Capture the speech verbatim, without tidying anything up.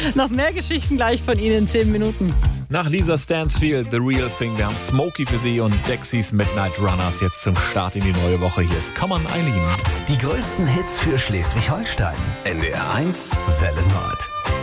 Noch mehr Geschichten gleich von Ihnen in zehn Minuten. Nach Lisa Stansfield, The Real Thing. Wir haben Smokey für Sie und Dexys Midnight Runners jetzt zum Start in die neue Woche. Hier ist Come on, Eileen. Die größten Hits für Schleswig-Holstein. N D R eins Welle Nord.